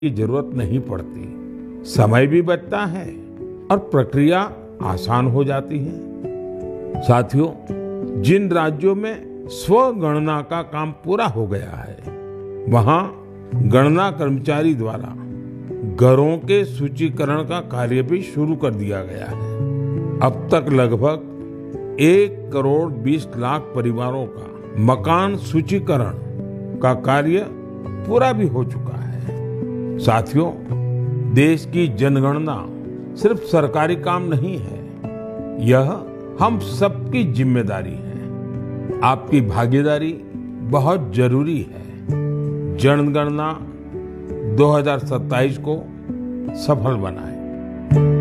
की जरूरत नहीं पड़ती, समय भी बचता है और प्रक्रिया आसान हो जाती है। साथियों, जिन राज्यों में स्वगणना का काम पूरा हो गया है, वहां गणना कर्मचारी द्वारा घरों के सूचीकरण का कार्य भी शुरू कर दिया गया है। अब तक लगभग 1,20,00,000 परिवारों का मकान सूचीकरण का कार्य पूरा भी हो चुका है। साथियों, देश की जनगणना सिर्फ सरकारी काम नहीं है, यह हम सबकी जिम्मेदारी है। आपकी भागीदारी बहुत जरूरी है। जनगणना 2027 को सफल बनाएं।